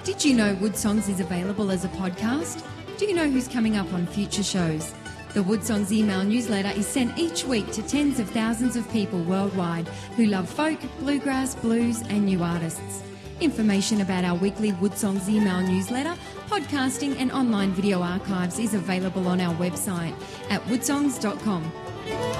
Did you know Wood Songs is available as a podcast? Do you know who's coming up on future shows? The Wood Songs email newsletter is sent each week to tens of thousands of people worldwide who love folk, bluegrass, blues and new artists. Information about our weekly Wood Songs email newsletter, podcasting and online video archives is available on our website at woodsongs.com.